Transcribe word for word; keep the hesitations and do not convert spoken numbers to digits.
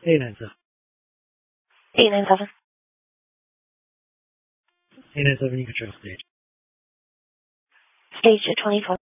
eight nine seven. eight nine seven. eight nine seven, you control stage. Stage at twenty-four.